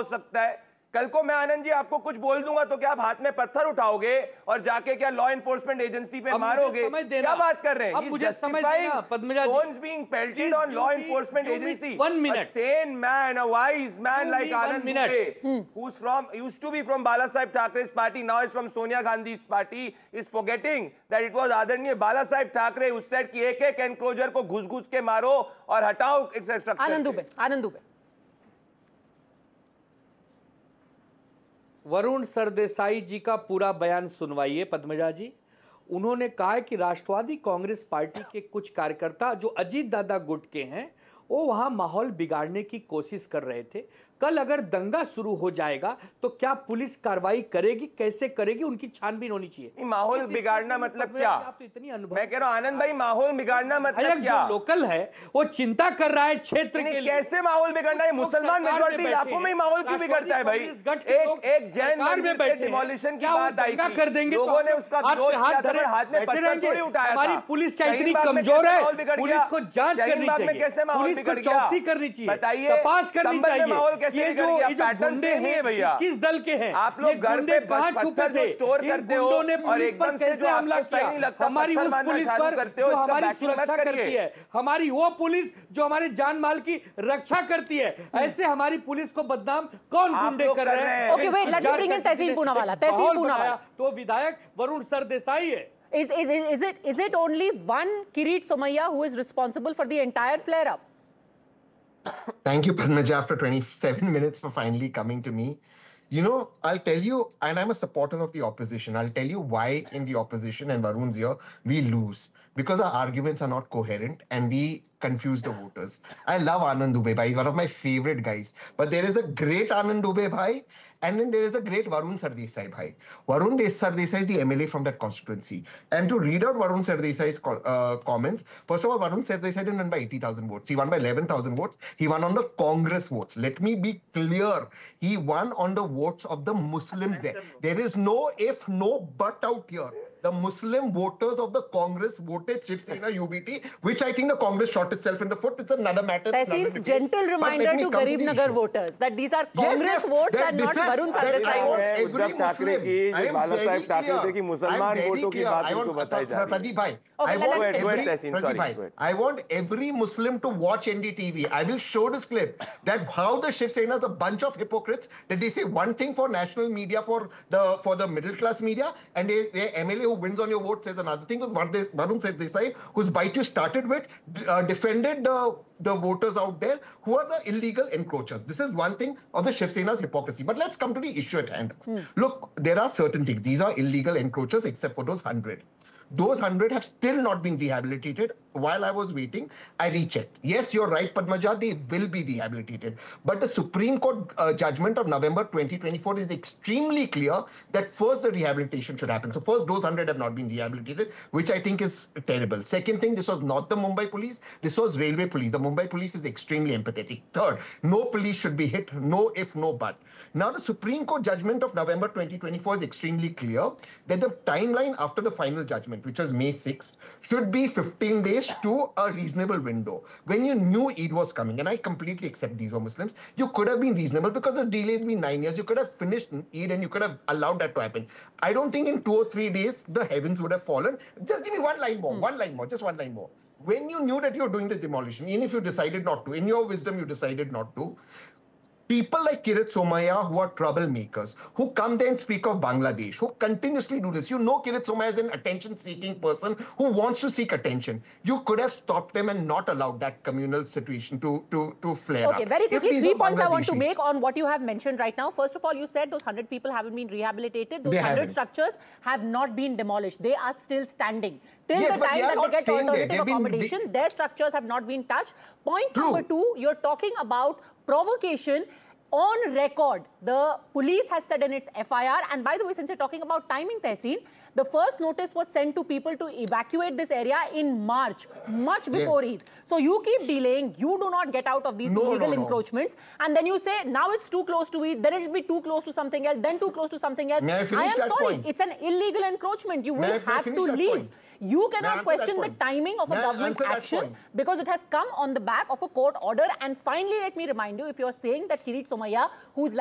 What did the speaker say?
हो सकता है? कल को मैं आनंद जी आपको कुछ बोल दूंगा तो क्या आप हाथ में पत्थर उठाओगे और जाके क्या लॉ एनफोर्समेंट एजेंसी पे मारोगे? क्या बात कर रहे हैं? अब मुझे समझ देना पद्मजा जी, stones being pelted on law enforcement agency. 1 minute. A sane man, a wise man like Anand Dubey, who's used to be from Bala Saheb Thackeray's party, now is from Sonia Gandhi's party, is forgetting that it was Adarniya Bala Saheb Thackeray who said कि एक-एक enclosure को घुस-घुस के मारो और हटाओ इस structure. आनंद दुबे वरुण सरदेसाई जी का पूरा बयान सुनवाइए पद्मजा जी। उन्होंने कहा कि राष्ट्रवादी कांग्रेस पार्टी के कुछ कार्यकर्ता जो अजीत दादा गुट के हैं वो वहां माहौल बिगाड़ने की कोशिश कर रहे थे। कल अगर दंगा शुरू हो जाएगा तो क्या पुलिस कार्रवाई करेगी, कैसे करेगी, उनकी छानबीन होनी चाहिए। माहौल बिगाड़ना मतलब क्या? आप तो इतनी अनुभव, मैं कह रहा हूं आनंद भाई, माहौल बिगाड़ना मतलब क्या? जो लोकल है वो चिंता कर रहा है क्षेत्र के लिए। कैसे माहौल बिगड़ना है? मुसलमान मेजॉरिटी इलाकों में ही माहौल क्यों बिगड़ता है भाई? एक जैन मंदिर पे डिमोलिशन की बात आई थी, कर देंगे लोगों ने उसका विरोध किया था, हाथ में पत्थर थोड़ी उठाया था। हमारी पुलिस क्या इतनी कमजोर है? पुलिस को जांच करनी चाहिए, पुलिस को चौकसी करनी चाहिए, बताइए, तपास करनी चाहिए। ये जो गुंडे हैं भैया, किस दल के हैं आप लोग? घर पे कहां छुपे थे? स्टोर करते हो और एकदम से कैसे हमला किया? हमारी उस पुलिस पर जो हमारी सुरक्षा करती है, हमारी वो पुलिस जो हमारे जान माल की रक्षा करती है, ऐसे हमारी पुलिस को बदनाम कौन गुंडे कर रहे हैं? Okay wait, let me bring in तहसील पूनावाला। तहसील पूनावाला तो विधायक वरुण सरदेसाई है। Is it only one Kirit Somaiya who is responsible for the entire flare up? Thank you, Padmaja, after 27 minutes for finally coming to me. You know, I'll tell you, and I'm a supporter of the opposition, I'll tell you why in the opposition and Varun's here, we lose. Because our arguments are not coherent and we confuse the voters. I love Anand Dubey bhai, he's one of my favorite guys. But there is a great Anand Dubey bhai, and then there is a great Varun Sardesai bhai. Varun Sardesai is the MLA from that constituency. And to read out Varun Sardesai's comments, first of all, Varun Sardesai didn't win by 80,000 votes. He won by 11,000 votes. He won on the Congress votes. Let me be clear. He won on the votes of the Muslims there. There is no if, no but out here. The Muslim voters of the Congress voted Shiv Sena UBT, which I think the Congress shot itself in the foot. It's another matter. Tehsil's gentle reminder to Garib Nagar voters that these are Congress votes and not Varun Sardesai votes. Uddhav Thackeray की, बाला साहेब ठाकरे की मुसलमान वोटों की बात इनको बताई जा रही है। प्रदीप भाई, I want every Muslim to watch NDTV. I will show this clip that how the Shiv Sena is a bunch of hypocrites, that they say one thing for national media, for the middle class media, and their MLA who wins on your vote says another thing. Varun Sardesai, whose bite you started with, defended the voters out there who are the illegal encroachers. This is one thing of the Shiv Sena's hypocrisy. But let's come to the issue at hand. Look, there are certain things. These are illegal encroachers except for those 100. Those 100 have still not been rehabilitated. While I was waiting, I rechecked. Yes, you're right, Padmaja, they will be rehabilitated. But the Supreme Court judgment of November 2024 is extremely clear that first the rehabilitation should happen. So first, those 100 have not been rehabilitated, which I think is terrible. Second thing, this was not the Mumbai police. This was railway police. The Mumbai police is extremely empathetic. Third, no police should be hit. No if, no but. Now, the Supreme Court judgment of November 2024 is extremely clear that the timeline after the final judgment, which was May 6th, should be 15 days to a reasonable window. When you knew Eid was coming, and I completely accept these were Muslims, you could have been reasonable because the delay has been 9 years. You could have finished Eid and you could have allowed that to happen. I don't think in 2 or 3 days, the heavens would have fallen. Just give me one line more, just one line more. When you knew that you were doing this demolition, even if you decided not to, in your wisdom, you decided not to, people like Kirit Somaiya, who are troublemakers, who come there and speak of Bangladesh, who continuously do this. You know Kirit Somaiya is an attention-seeking person who wants to seek attention. You could have stopped them and not allowed that communal situation to flare up. Okay, very quickly, 3 points I want to make on what you have mentioned right now. First of all, you said those 100 people haven't been rehabilitated. Those 100 structures have not been demolished. They are still standing. Till the time that they get alternative accommodation, their structures have not been touched. Point number 2, you're talking about provocation. On record, the police has said in its FIR, and by the way, since you're talking about timing, Tehsil, the first notice was sent to people to evacuate this area in March, much before Eid. So you keep delaying, you do not get out of these illegal encroachments, and then you say, now it's too close to Eid, then it'll be too close to something else, then too close to something else. I am sorry, it's an illegal encroachment. You will have to leave. You cannot question the timing of a government action because it has come on the back of a court order. And finally, let me remind you, if you're saying that Kirit Somaiya, who's